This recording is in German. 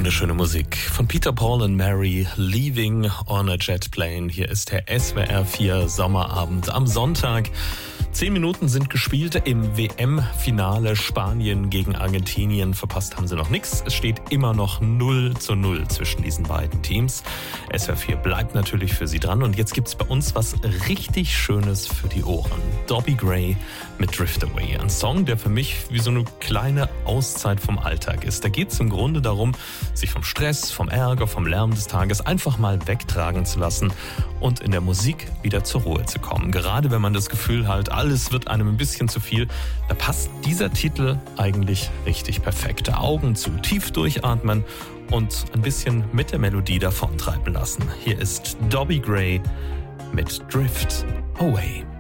Wunderschöne Musik von Peter, Paul und Mary, Leaving on a Jet Plane. Hier ist der SWR 4 Sommerabend am Sonntag. 10 Minuten sind gespielt im WM-Finale Spanien gegen Argentinien. Verpasst haben sie noch nichts. Es steht immer noch 0:0 zwischen diesen beiden Teams. SWR 4 bleibt natürlich für Sie dran. Und jetzt gibt's bei uns was richtig Schönes für die Ohren. Dobby Gray mit Drift Away. Ein Song, der für mich wie so eine kleine Auszeit vom Alltag ist. Da geht's im Grunde darum, sich vom Stress, vom Ärger, vom Lärm des Tages einfach mal wegtragen zu lassen und in der Musik wieder zur Ruhe zu kommen. Gerade wenn man das Gefühl hat, alles wird einem ein bisschen zu viel, da passt dieser Titel eigentlich richtig perfekt. Augen zu, tief durchatmen und ein bisschen mit der Melodie davontreiben lassen. Hier ist Dobby Gray mit Drift Away.